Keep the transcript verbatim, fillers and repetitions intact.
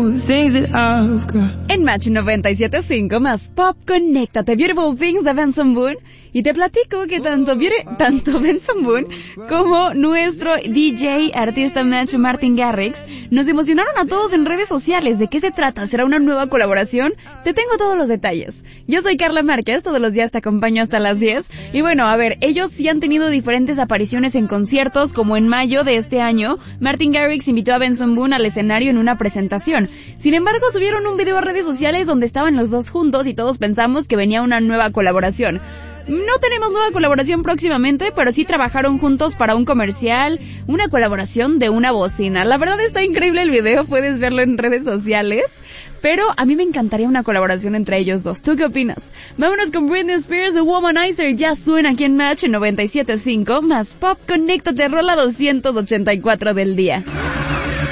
know the things that I've got. En Match noventa y siete punto cinco más Pop, conéctate, Beautiful Things de Benson Boone. Y te platico que tanto, tanto Benson Boone como nuestro D J, artista Match Martin Garrix, nos emocionaron a todos en redes sociales. ¿De qué se trata? ¿Será una nueva colaboración? Te tengo todos los detalles. Yo soy Carla Márquez, todos los días te acompaño hasta las diez. Y bueno, a ver, ellos sí han tenido diferentes apariciones en conciertos, como en mayo de este año, Martin Garrix invitó a Benson Boone al escenario en una presentación. Sin embargo, subieron un video a redes sociales donde estaban los dos juntos y todos pensamos que venía una nueva colaboración. No tenemos nueva colaboración próximamente, pero sí trabajaron juntos para un comercial, una colaboración de una bocina. La verdad está increíble el video, puedes verlo en redes sociales, pero a mí me encantaría una colaboración entre ellos dos. ¿Tú qué opinas? Vámonos con Britney Spears, The Womanizer, ya suena aquí en Match noventa y siete punto cinco, más Pop, conéctate, rola doscientos ochenta y cuatro del día.